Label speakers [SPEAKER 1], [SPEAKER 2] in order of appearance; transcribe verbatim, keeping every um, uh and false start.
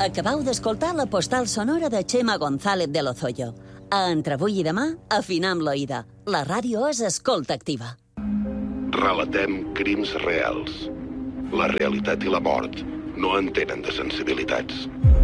[SPEAKER 1] Acabau d'escoltar la postal sonora de Chema González de Lozoya. A Entre avui i demà, afinam l'oïda. La ràdio és escolta activa.
[SPEAKER 2] Relatem crims reals. La realitat i la mort no entenen de sensibilitats.